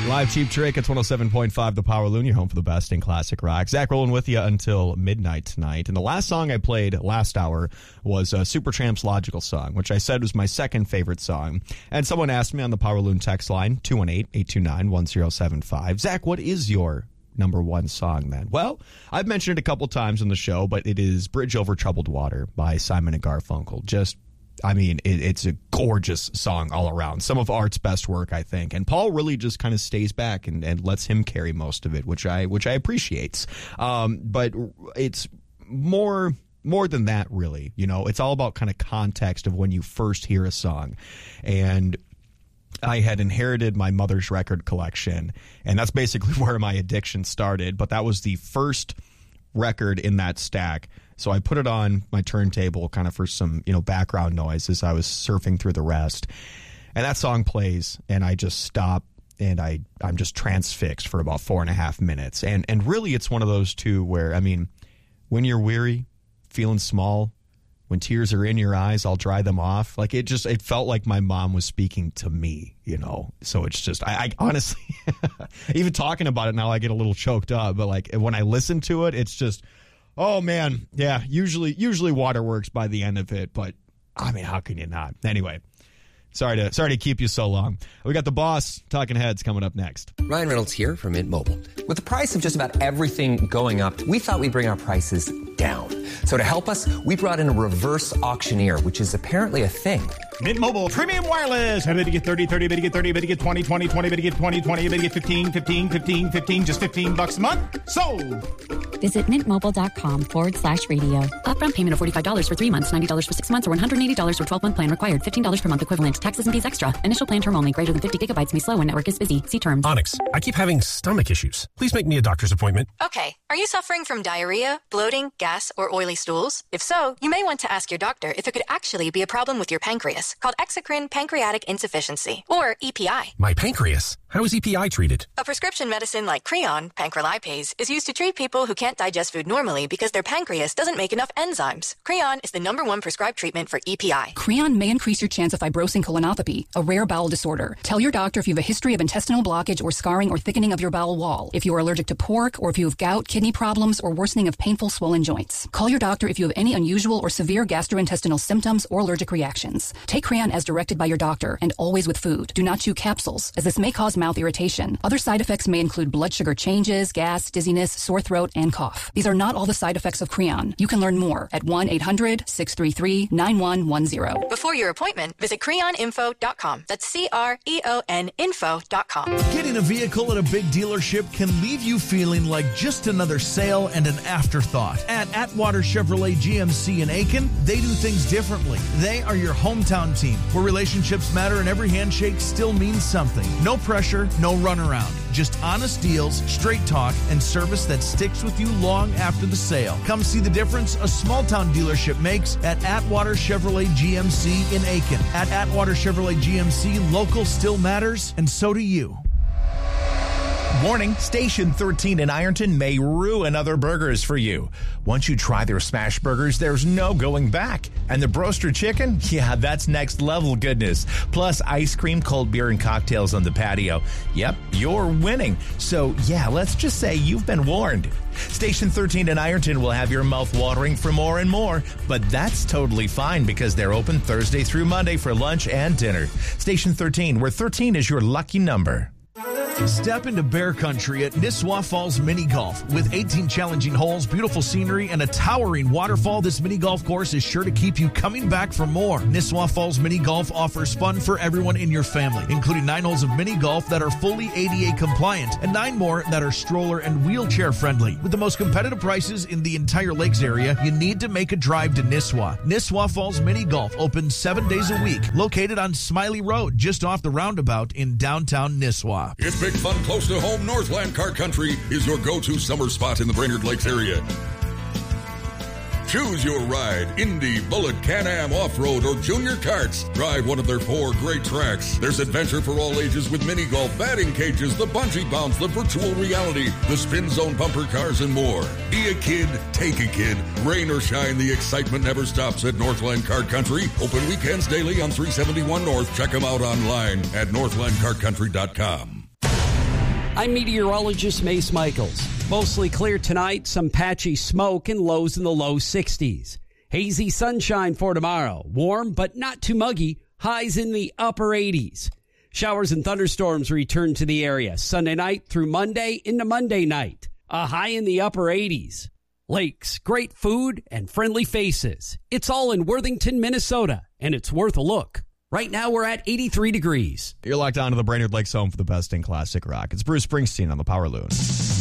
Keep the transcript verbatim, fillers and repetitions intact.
Live Cheap Trick. It's one oh seven point five The Power Loon. You're home for the best in classic rock. Zach rolling with you until midnight tonight. And the last song I played last hour was uh, Supertramp's Logical Song, which I said was my second favorite song. And someone asked me on the Power Loon text line, two one eight, eight two nine, one oh seven five, Zach, what is your number one song then? Well, I've mentioned it a couple times on the show, but it is Bridge Over Troubled Water by Simon and Garfunkel. Just I mean, it, it's a gorgeous song all around. Some of Art's best work, I think. And Paul really just kind of stays back and, and lets him carry most of it, which I which I appreciate. Um, but it's more more than that, really. You know, it's all about kind of context of when you first hear a song. And I had inherited my mother's record collection, and that's basically where my addiction started. But that was the first record in that stack. So I put it on my turntable kind of for some, you know, background noise as I was surfing through the rest. And that song plays, and I just stop, and I, I'm just transfixed for about four and a half minutes. And and really, it's one of those two where, I mean, when you're weary, feeling small, when tears are in your eyes, I'll dry them off. Like, it just, it felt like my mom was speaking to me, you know? So it's just, I, I honestly, even talking about it now, I get a little choked up. But, like, when I listen to it, it's just, oh, man, yeah, usually usually Waterworks by the end of it, but, I mean, how can you not? Anyway, sorry to sorry to keep you so long. We got the boss, Talking Heads, coming up next. Ryan Reynolds here from Mint Mobile. With the price of just about everything going up, we thought we'd bring our prices down. So to help us, we brought in a reverse auctioneer, which is apparently a thing. Mint Mobile Premium Wireless. How to get thirty, thirty, how to get thirty, how to get twenty, twenty, twenty, how to get twenty, twenty, how to get fifteen, fifteen, fifteen, fifteen, just fifteen bucks a month? Sold! Visit mintmobile.com forward slash radio. Upfront payment of forty-five dollars for three months, ninety dollars for six months, or one hundred eighty dollars for twelve-month plan required. fifteen dollars per month equivalent. Taxes and fees extra. Initial plan term only. Greater than fifty gigabytes may slow when network is busy. See terms. Onyx, I keep having stomach issues. Please make me a doctor's appointment. Okay. Are you suffering from diarrhea, bloating, gas, or oily stools? If so, you may want to ask your doctor if it could actually be a problem with your pancreas, called exocrine pancreatic insufficiency, or E P I. My pancreas? How is E P I treated? A prescription medicine like Creon, pancrelipase, is used to treat people who can't digest food normally because their pancreas doesn't make enough enzymes. Creon is the number one prescribed treatment for E P I. Creon may increase your chance of fibrosing colonopathy, a rare bowel disorder. Tell your doctor if you have a history of intestinal blockage or scarring or thickening of your bowel wall, if you are allergic to pork, or if you have gout, kidney problems, or worsening of painful swollen joints. Call your doctor if you have any unusual or severe gastrointestinal symptoms or allergic reactions. Take Creon as directed by your doctor, and always with food. Do not chew capsules, as this may cause mouth irritation. Other side effects may include blood sugar changes, gas, dizziness, sore throat, and cough. These are not all the side effects of Creon. You can learn more at one eight hundred, six three three, nine one one zero. Before your appointment, visit creon info dot com. That's C R E O N info dot com. Getting a vehicle at a big dealership can leave you feeling like just another sale and an afterthought. At Atwater Chevrolet G M C in Aiken, they do things differently. They are your hometown team, where relationships matter and every handshake still means something. No pressure, no runaround. Just honest deals, straight talk, and service that sticks with you long after the sale. Come see the difference a small-town dealership makes at Atwater Chevrolet G M C in Aiken. At Atwater Chevrolet G M C, local still matters, and so do you. Warning, Station thirteen in Ironton may ruin other burgers for you. Once you try their smash burgers, there's no going back. And the Broaster Chicken? Yeah, that's next level goodness. Plus ice cream, cold beer, and cocktails on the patio. Yep, you're winning. So yeah, let's just say you've been warned. Station thirteen in Ironton will have your mouth watering for more and more, but that's totally fine because they're open Thursday through Monday for lunch and dinner. Station thirteen, where thirteen is your lucky number. Step into bear country at Nisswa Falls Mini Golf. With eighteen challenging holes, beautiful scenery, and a towering waterfall, this mini golf course is sure to keep you coming back for more. Nisswa Falls Mini Golf offers fun for everyone in your family, including nine holes of mini golf that are fully A D A compliant and nine more that are stroller and wheelchair friendly. With the most competitive prices in the entire lakes area, you need to make a drive to Nisswa. Nisswa Falls Mini Golf opens seven days a week, located on Smiley Road, just off the roundabout in downtown Nisswa. It's big fun close to home. Northland Car Country is your go-to summer spot in the Brainerd Lakes area. Choose your ride, Indy, Bullet, Can-Am, Off-Road, or Junior Karts. Drive one of their four great tracks. There's adventure for all ages with mini golf, batting cages, the bungee bounce, the virtual reality, the spin zone bumper cars, and more. Be a kid, take a kid. Rain or shine, the excitement never stops at Northland Car Country. Open weekends daily on three seventy-one North. Check them out online at northland car country dot com. I'm meteorologist Mace Michaels. Mostly clear tonight, some patchy smoke and lows in the low sixties. Hazy sunshine for tomorrow. Warm but not too muggy. Highs in the upper eighties. Showers and thunderstorms return to the area Sunday night through Monday into Monday night. A high in the upper eighties. Lakes, great food, and friendly faces. It's all in Worthington, Minnesota, and it's worth a look. Right now, we're at eighty-three degrees. You're locked on to the Brainerd Lakes home for the best in classic rock. It's Bruce Springsteen on the Power Loon.